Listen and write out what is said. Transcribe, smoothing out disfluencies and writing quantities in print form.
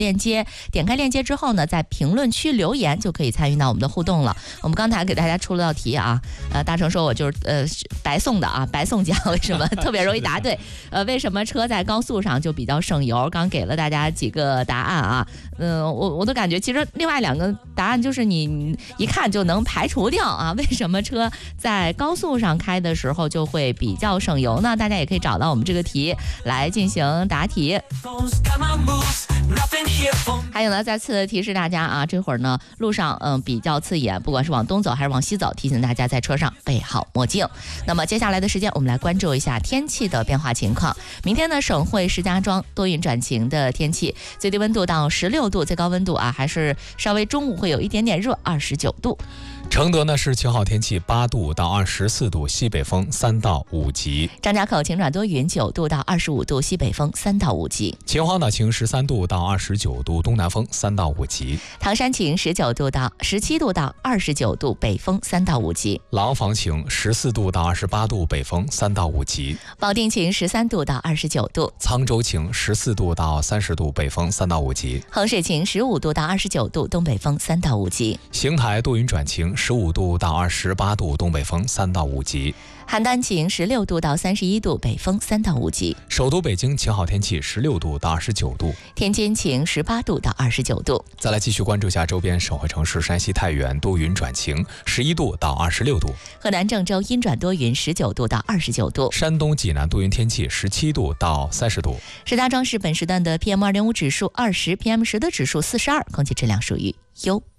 链接，点开链接之后呢，在评论区留言就可以参与到我们的互动了。我们刚才给大家出了道题啊，大成说我就是白送的啊，白送奖，为什么特别容易答对？为什么车在高速上就比较省油？刚给了大家几个答案啊，我都感觉其实另外2个答案就是你一看就能排除掉啊。为什么车在高速上开的时候就会比较省油呢？大家也可以找到我们这个题来进行答题。还有呢，再次提示大家啊，这会儿呢路上比较刺眼，不管是往东走还是往西走，提醒大家在车上备好墨镜。那么接下来的时间，我们来关注一下天气的变化情况。明天呢，省会石家庄多云转晴的天气，最低温度到16度，最高温度还是稍微中午会有一点点热，29度。 承德呢是晴好天气，8度到24度，西北风3到5级。 张家口晴转多云，9度到25度，西北风3到5级。 秦皇岛晴13度到29度，东南风3到5级。 唐山晴17度到29度，北风3到5级。 廊坊晴14度到28度，北风3到5级。 保定晴13度到29度。 沧州晴14度到30度，北风3到5级。 衡水晴15度到29度，东北风3到5级。 邢台多云转晴15度到28度，东北风3到5级。 邯郸晴16度到31度，北风3到5级。 首都北京晴好天气16度到29度。 天津晴18度到29度。 再来继续关注一下周边省会城市，山西太原多云转晴11度到26度。 河南郑州阴转多云19度到29度。 山东济南多云天气17度到30度。 石家庄市本时段的PM2.5指数20，PM10的指数42，空气质量属于优。